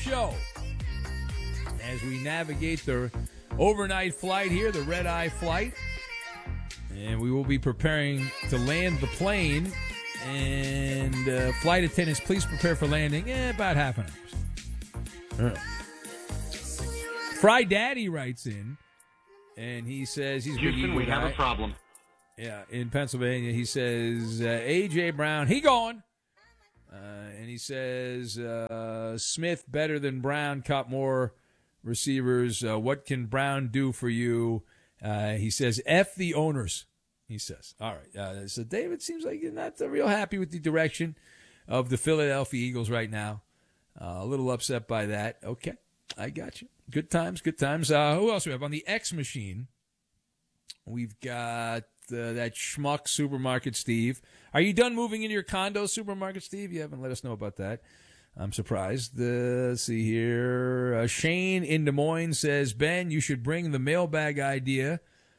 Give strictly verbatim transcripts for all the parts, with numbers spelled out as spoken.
show as we navigate the overnight flight here, the red-eye flight. And we will be preparing to land the plane. And uh, flight attendants, please prepare for landing. Eh, about half an hour. Right. Fry Daddy writes in, and he says he's Houston, we have guy. a problem. Yeah, in Pennsylvania, he says uh, A J Brown, he gone. Uh, and he says uh, Smith better than Brown, caught more receivers. Uh, what can Brown do for you? Uh, he says F the owners. He says, all right. Uh, so David seems like you're not uh, real happy with the direction of the Philadelphia Eagles right now. Uh, a little upset by that. Okay, I got you. Good times, good times. Uh, who else do we have on the X machine? We've got uh, that schmuck supermarket, Steve. Are you done moving into your condo, supermarket, Steve? You haven't let us know about that. I'm surprised. Uh, let's see here. Uh, Shane in Des Moines says, Ben, you should bring the mailbag idea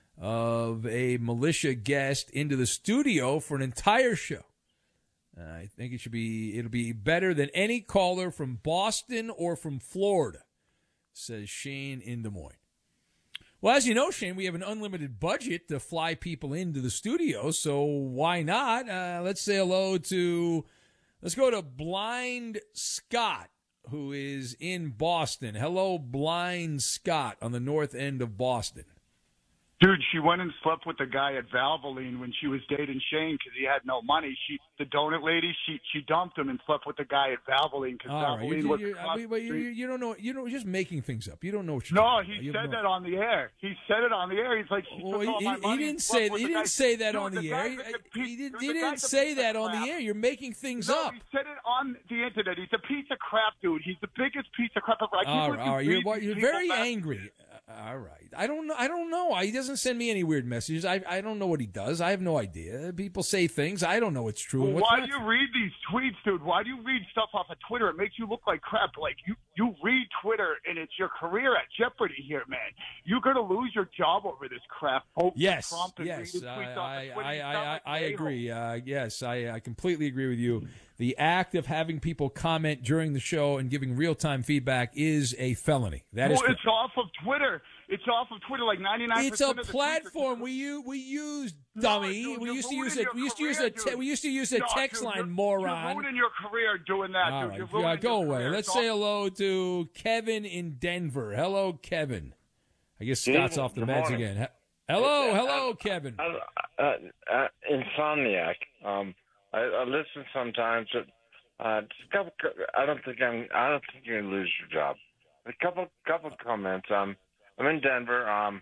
of a militia guest into the studio for an entire show. Uh, I think it should be, it'll be better than any caller from Boston or from Florida, says Shane in Des Moines. Well, as you know, Shane, we have an unlimited budget to fly people into the studio, so why not? Uh, let's say hello to, let's go to Blind Scott, who is in Boston. Hello, Blind Scott on the north end of Boston. Dude, she went and slept with the guy at Valvoline when she was dating Shane because he had no money. She, the donut lady, she she dumped him and slept with the guy at Valvoline because Valvoline right. was. You, you, you, you, you don't know. You know, just making things up. You don't know what you're No, talking he about. said no... that on the air. He said it on the air. He's like, she well, took all he, my he money. didn't say. He didn't say that Dude, on the, the air. He, he, did, he didn't say that on the air. You're making things no, up. He said it on the internet. He's a piece of crap, dude. He's the biggest piece of crap ever. I all right, all right. You're, you're very back. angry. All right. I don't know. I don't know. He doesn't send me any weird messages. I I don't know what he does. I have no idea. People say things. I don't know what's true. Well, and what's why not do you true. read these tweets, dude? Why do you read stuff off of Twitter? It makes you look like crap. Like you, you read Twitter, and it's your career at jeopardy here, man. You're gonna lose your job over this crap. Hope Yes, Trump and yes, read tweets I, off I, of Twitter. I, You I, sound I, like I an agree. Uh, yes, I, I completely agree with you. The act of having people comment during the show and giving real-time feedback is a felony. That well, is it's off of Twitter. It's off of Twitter, like ninety-nine percent It's a of the platform tweets are- we use. We use No, dummy. dude, we you're used to use ruining a. We your used to use career, a. Te- dude. we used to use a No, text dude, line, you're, moron. You're ruining your career doing that, All dude. right, You're yeah, ruining go your away. career. Let's It's say off- hello to Kevin in Denver. Hello, Kevin. I guess Good Scott's evening. off the Good meds morning. again. He- Hello, Uh, hello, uh, Kevin. Uh, uh, uh, insomniac. Um, I, I listen sometimes. But, uh, just a couple. I don't think I'm. I don't think you're gonna lose your job. A couple, couple comments. Um, I'm in Denver. Um,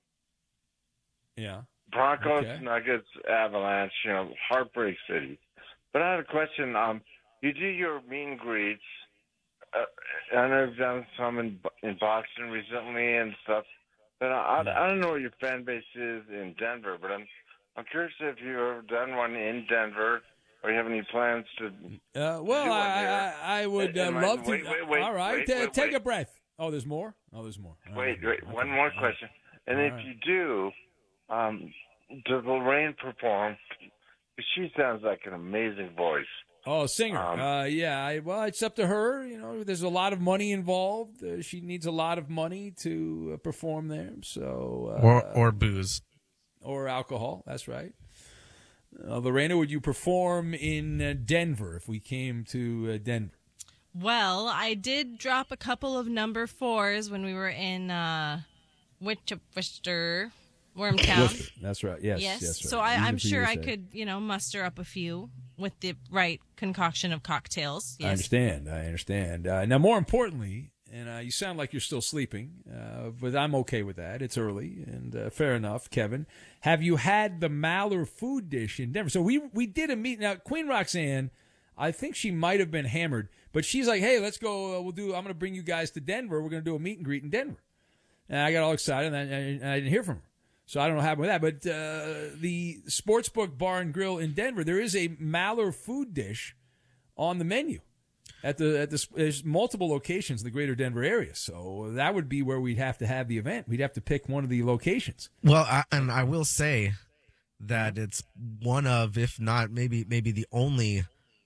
Yeah. Broncos, Okay. Nuggets, Avalanche. You know, heartbreak city. But I had a question. Um, you do your meet and greets. Uh, I know you've done some in in Boston recently and stuff. But I, I, I don't know what your fan base is in Denver. But I'm I'm curious if you've ever done one in Denver, or you have any plans to. Uh, well, do one I, here. I I would uh, And my- love to. wait, wait, wait, All right, wait, uh, wait, take wait. a breath. Oh, there's more. Oh, there's more. All Wait, right. wait, Okay. one more All right. question. And All if right. you do, um, does Lorraine perform? She sounds like an amazing voice. Oh, singer. Um, uh, yeah. I, well, it's up to her. You know, there's a lot of money involved. Uh, she needs a lot of money to uh, perform there. So, uh, Or or booze. or alcohol. That's right. Uh, Lorena, would you perform in uh, Denver if we came to uh, Denver? Well, I did drop a couple of number fours when we were in uh, Winchester, Wormtown. Worcester. That's right. Yes. Yes. Yes. So I, I'm sure I could, you know, muster up a few with the right concoction of cocktails. Yes. I understand. I understand. Uh, now, more importantly, and uh, you sound like you're still sleeping, uh, but I'm okay with that. It's early, and uh, fair enough, Kevin. Have you had the Maller food dish in Denver? So we we did a meet. Now, Queen Roxanne, I think she might have been hammered, but she's like, "Hey, let's go. Uh, we'll do. I'm going to bring you guys to Denver. We're going to do a meet and greet in Denver." And I got all excited, and I, and I didn't hear from her. So I don't know what happened with that. But uh, the Sportsbook Bar and Grill in Denver, there is a Maller food dish on the menu at the at the there's multiple locations in the greater Denver area. So that would be where we'd have to have the event. We'd have to pick one of the locations. Well, I, and I will say that it's one of, if not maybe maybe the only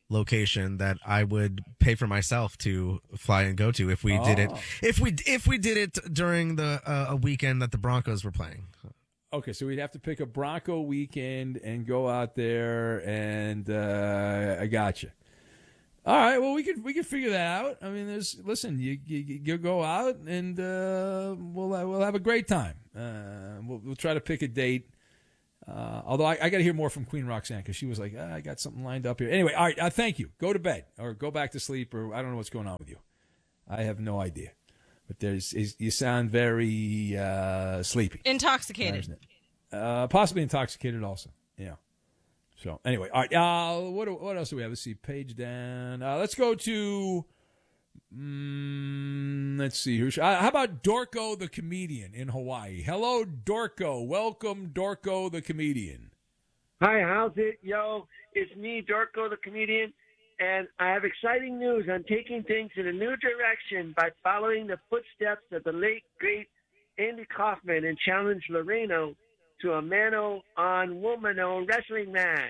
location that I would pay for myself to fly and go to if we did it. Oh. If we if we did it during the uh, a weekend that the Broncos were playing. Okay, so we'd have to pick a Bronco weekend and go out there, and uh, I got you. All right, well we could we could figure that out. I mean, there's listen, you you, you go out and uh, we'll we'll have a great time. Uh, we'll we'll try to pick a date. Uh, although I, I got to hear more from Queen Roxanne because she was like, ah, I got something lined up here. Anyway, all right, uh, thank you. Go to bed or go back to sleep, or I don't know what's going on with you. I have no idea. But there's is, you sound very uh, sleepy. Intoxicated. Uh, possibly intoxicated also. Yeah. So anyway, all right. Uh, what what else do we have? Let's see. Page down. Uh, let's go to. Mm, let's see. Who, uh, how about Dorco the comedian in Hawaii? Hello, Dorco. Welcome, Dorco the comedian. Hi, how's it? Yo, it's me, Dorco the comedian. And I have exciting news. I'm taking things in a new direction by following the footsteps of the late, great Andy Kaufman and challenge Loreno to a mano-on-womano wrestling match.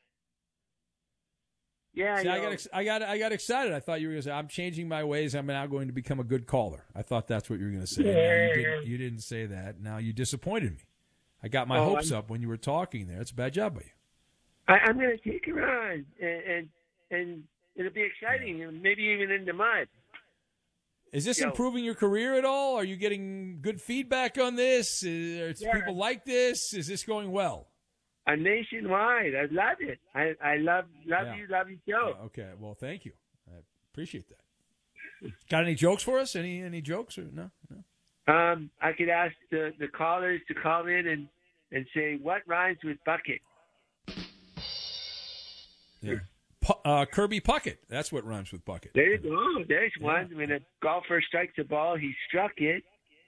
Yeah, See, I yo. got ex- I got I got excited. I thought you were going to say, I'm changing my ways. I'm now going to become a good caller. I thought that's what you were going to say. Yeah. Now you, didn't, you didn't say that. Now you disappointed me. I got my Oh, hopes I'm- up when you were talking there. It's a bad job by you. I, I'm going to take her on, and, and, and it'll be exciting, and maybe even in the mud. Is this Yo. improving your career at all? Are you getting good feedback on this? Is, Yeah. people like this? Is this going well? I'm nationwide. I love it. I, I love love Yeah. you, love you, Joe. Yeah, okay. Well, thank you. I appreciate that. Got any jokes for us? Any any jokes or no? No. Um, I could ask the, the callers to call in and, and say, what rhymes with bucket? Yeah. Pu- uh, Kirby Puckett. That's what rhymes with bucket. There you go. There's one. When a golfer strikes a ball, he struck it.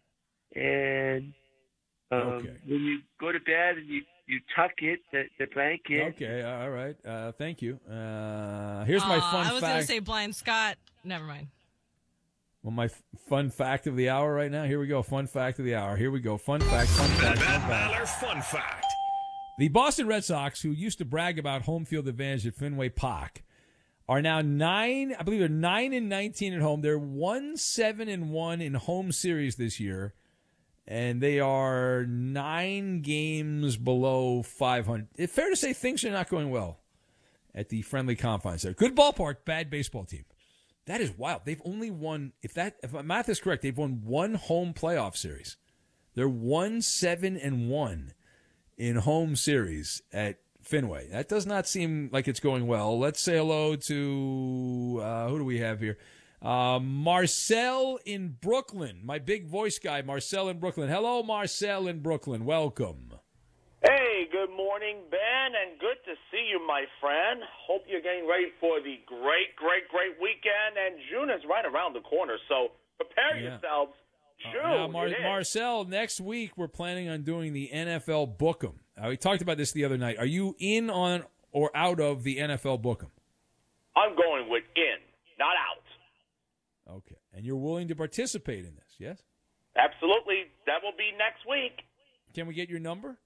And um, Okay. when you go to bed and you, you tuck it, the, the blanket. Okay. All right. Uh, thank you. Uh, here's my Aw, fun I was going to fact. say Blind Scott. Never mind. Well, my f- fun fact of the hour right now. Here we go. Fun fact of the hour. Here we go. Fun fact. Fun fact. Fun Matt fact. Maller Fun Fact. The Boston Red Sox, who used to brag about home field advantage at Fenway Park, are now nine. I believe they're nine and nineteen at home. They're one seven and one in home series this year, and they are nine games below five hundred. It's fair to say things are not going well at the friendly confines there. Good ballpark, bad baseball team. That is wild. They've only won, if that if my math is correct, they've won one home playoff series. They're one seven and one in home series at Fenway. That does not seem like it's going well. Let's say hello to uh, who do we have here? Uh, Marcel in Brooklyn, my big voice guy, Marcel in Brooklyn. Hello, Marcel in Brooklyn. Welcome. Hey, good morning, Ben, and good to see you, my friend. Hope you're getting ready for the great, great, great weekend, and June is right around the corner, so prepare Yeah. yourselves. June, Uh, now, Mar- it is. Marcel, next week we're planning on doing the N F L Book'em. Uh, we talked about this the other night. Are you in on or out of the N F L Book'em? I'm going with in, not out. Okay. And you're willing to participate in this, yes? Absolutely. That will be next week. Can we get your number?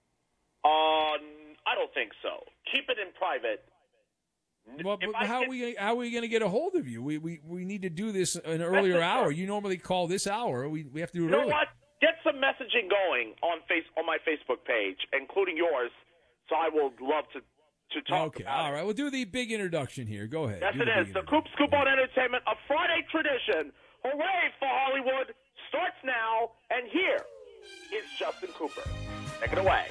Uh, I don't think so. Keep it in private. Well, If but I how get- are we gonna, how are we going to get a hold of you? We, we we need to do this an earlier the hour. truth. You normally call this hour. We we have to do it You know early. what? Get some messaging going on face on my Facebook page, including yours, so I will love to, to talk Okay, about all it. right. We'll do the big introduction here. Go ahead. Yes, Do it the is. big The Coop introduction. Scoop on Entertainment, a Friday tradition. Hooray for Hollywood starts now, and here is Justin Cooper. Take it away.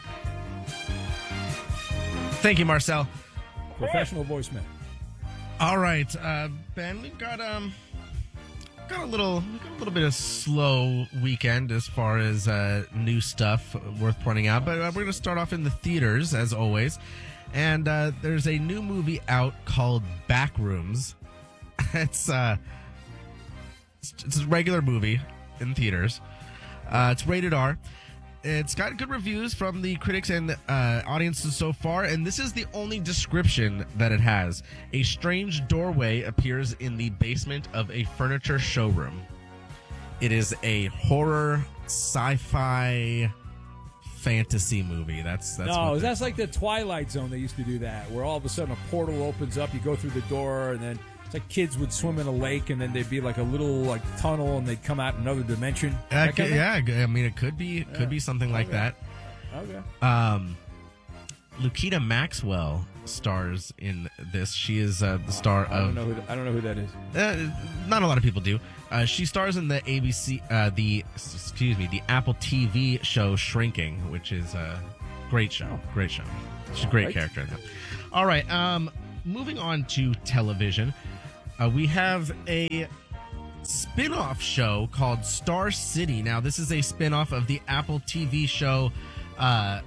Thank you, Marcel. Professional voicemail. All right, uh, Ben, we've got um, got a little, we've got a little bit of slow weekend as far as uh, new stuff worth pointing out. But uh, we're going to start off in the theaters as always, and uh, there's a new movie out called Backrooms. it's uh, it's, it's a regular movie in theaters. Uh, it's rated R. It's got good reviews from the critics and uh, audiences so far, and this is the only description that it has. A strange doorway appears in the basement of a furniture showroom. It is a horror, sci-fi fantasy movie. That's that's no, what that's like the Twilight Zone. They used to do that, where all of a sudden a portal opens up, you go through the door, and then it's like kids would swim in a lake, and then there'd be like a little like tunnel, and they'd come out in another dimension. Uh, That kind of yeah, I mean, it could be it Yeah. could be something like Okay. that. Okay. Um, Lukita Maxwell stars in this. She is uh, the star I don't of. know who th- I don't know who that is. Uh, not a lot of people do. Uh, she stars in the A B C, uh, the excuse me, the Apple T V show Shrinking, which is a great show. Great show. She's a great right. character in that. All right. Um, moving on to television, uh, we have a spin-off show called Star City. Now, this is a spin-off of the Apple T V show. Uh,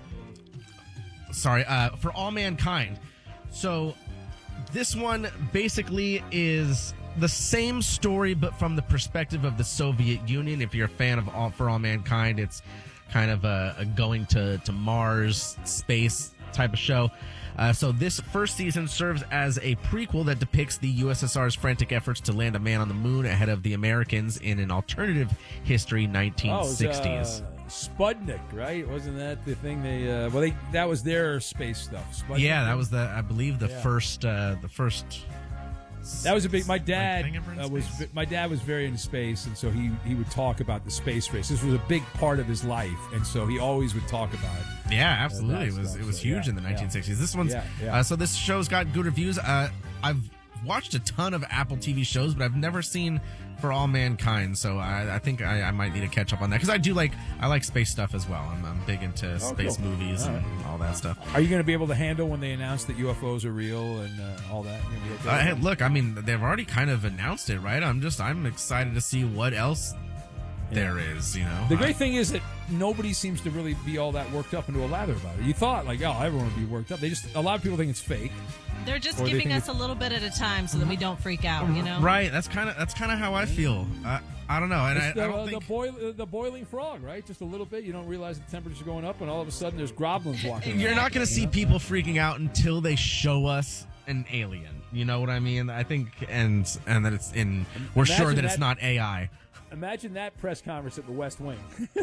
sorry, uh, For All Mankind. So this one basically is the same story, but from the perspective of the Soviet Union. If you're a fan of All For All Mankind, it's kind of a, a going to, to Mars space type of show. Uh, so this first season serves as a prequel that depicts the U S S R's frantic efforts to land a man on the moon ahead of the Americans in an alternative history nineteen sixties. Oh, it was, uh, Sputnik, right? Wasn't that the thing they? Uh, well, they that was their space stuff. Sputnik, Yeah, that right? was the I believe the Yeah. first uh, the first. That was a big. My dad thing ever in uh, was. space? My dad was very into space, and so he he would talk about the space race. This was a big part of his life, and so he always would talk about it. Yeah, absolutely. that It was stuff, it was so, huge yeah, in the nineteen sixties. This one's Yeah, yeah. Uh, so this show's got good reviews. Uh, I've watched a ton of Apple T V shows, but I've never seen For All Mankind. So I, I think I, I might need to catch up on that because I do like I like space stuff as well. I'm, I'm big into space cool. movies All and right. all that stuff. Are you going to be able to handle when they announce that U F Os are real and uh, all that? You gonna be okay Uh, with hey, that? look, I mean, they've already kind of announced it, right? I'm just I'm excited to see what else there is. You know, The I- great thing is that nobody seems to really be all that worked up into a lather about it. You thought like, oh, everyone would be worked up. They just a lot of people think it's fake. They're just Or they giving think us a little bit at a time so that we don't freak out, you know? right. That's kind of that's kind of how I feel. I, I don't know, and I, It's the, I don't uh, think the, boil, uh, the boiling frog, right? Just a little bit. You don't realize the temperature's going up, and all of a sudden there's goblins walking. you're around. not going to see people freaking out until they show us an alien. You know what I mean? I think, and and that it's in. We're Imagine sure that, it's that- not A I. Imagine that press conference at the West Wing.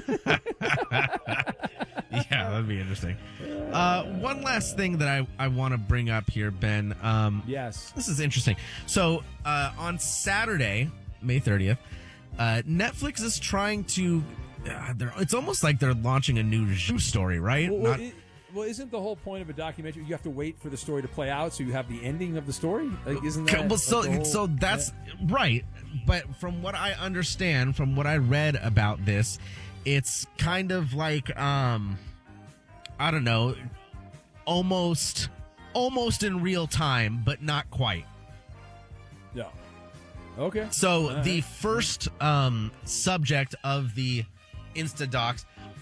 Yeah, that'd be interesting. Uh, one last thing that I, I want to bring up here, Ben. Um, Yes. This is interesting. So uh, on Saturday, May thirtieth, uh, Netflix is trying to. Uh, they're, it's almost like they're launching a new news story, right? Well, well, Not- it, well, isn't the whole point of a documentary you have to wait for the story to play out so you have the ending of the story? Like, isn't that well, so like the whole- so that's right. But from what I understand, from what I read about this, it's kind of like um, I don't know, almost almost in real time, but not quite. Yeah. Okay. So All the right. first um, subject of the Instadocs.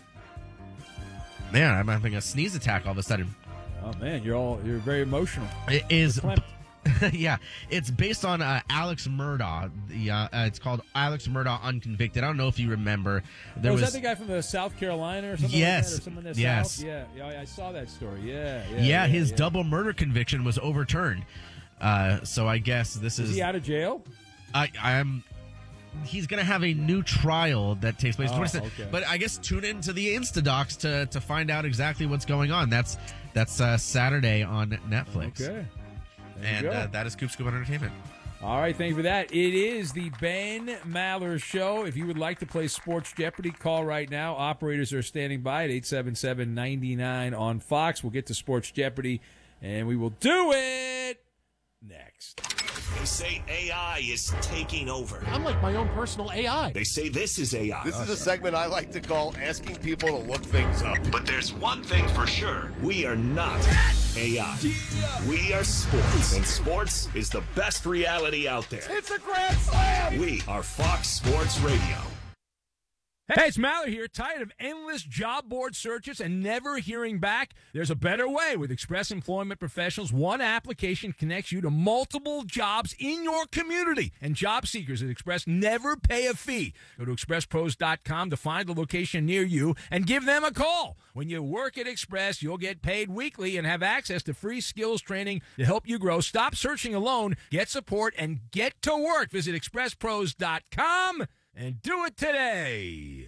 Man, I'm having a sneeze attack all of a sudden. Oh man, you're all you're very emotional. It is, Clem- yeah. It's based on uh, Alex Murdaugh. The uh, uh, it's called Alex Murdaugh Unconvicted. I don't know if you remember. There oh, was was that the guy from the South Carolina or something Yes. like that? Or someone in the Yes. South? Yeah, yeah, I saw that story. Yeah, yeah. yeah, his yeah. double murder conviction was overturned. Uh, so I guess this Is is he out of jail? I I'm. He's going to have a new trial that takes place. Oh, What is it? okay. But I guess tune into the Instadocs to to find out exactly what's going on. That's that's uh, Saturday on Netflix. Okay. There you And go. uh, that is Coop Scoop Entertainment. All right, thank you for that. It is the Ben Maller Show. If you would like to play Sports Jeopardy, call right now. Operators are standing by at eight seven seven, nine nine on Fox. We'll get to Sports Jeopardy, and we will do it next. They say A I is taking over. I'm like my own personal A I. They say this is A I. This is a segment I like to call asking people to look things up. But there's one thing for sure. We are not A I. We are sports. And sports is the best reality out there. It's a grand slam! We are Fox Sports Radio. Hey, it's Maller here. Tired of endless job board searches and never hearing back? There's a better way. With Express Employment Professionals, one application connects you to multiple jobs in your community. And job seekers at Express never pay a fee. Go to express pros dot com to find a location near you and give them a call. When you work at Express, you'll get paid weekly and have access to free skills training to help you grow. Stop searching alone. Get support and get to work. Visit express pros dot com. And do it today.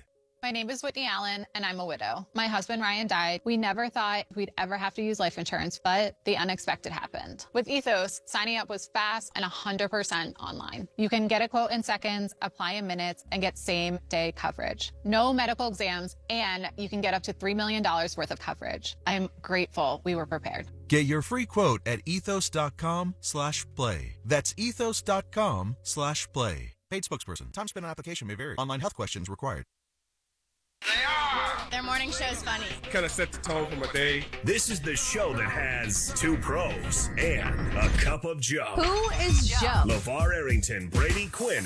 My name is Whitney Allen, and I'm a widow. My husband, Ryan, died. We never thought we'd ever have to use life insurance, but the unexpected happened. With Ethos, signing up was fast and one hundred percent online. You can get a quote in seconds, apply in minutes, and get same-day coverage. No medical exams, and you can get up to three million dollars worth of coverage. I'm grateful we were prepared. Get your free quote at ethos.com slash play. That's ethos.com slash play. Paid spokesperson. Time spent on application may vary. Online health questions required. Their morning show is funny. Kind of set the tone for my day. This is the show that has two pros and a cup of Joe. Who is Joe? LeVar Arrington, Brady Quinn,